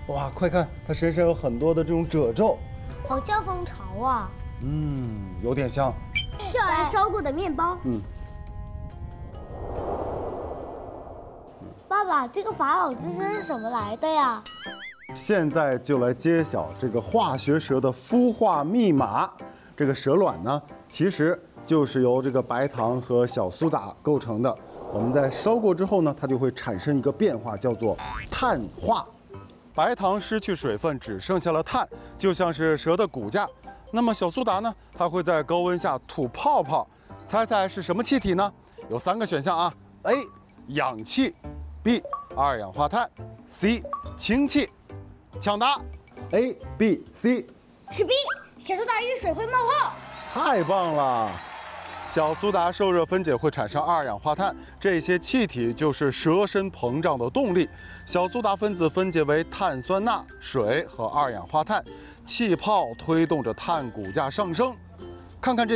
哇，快看，它身上有很多的这种褶皱。 好像蜂巢啊。 有点像。 就好像烧过的面包。爸爸，这个法老之声是什么来的呀？ 现在就来揭晓这个化学蛇的孵化密码。这个蛇卵呢，其实就是由这个白糖和小苏打构成的。我们在烧过之后呢，它就会产生一个变化，叫做碳化。白糖失去水分，只剩下了碳，就像是蛇的骨架。那么小苏打呢，它会在高温下吐泡泡。猜猜是什么气体呢？有3个选项啊 ：A. 氧气 ，B. 二氧化碳 ，C. 氢气。抢答 A、B、C。 是 B， 小苏打遇水会冒泡。 太棒了！小苏打受热分解会产生二氧化碳，这些气体就是蛇身膨胀的动力。小苏打分子分解为碳酸钠、水和二氧化碳，气泡推动着碳骨架上升。看看这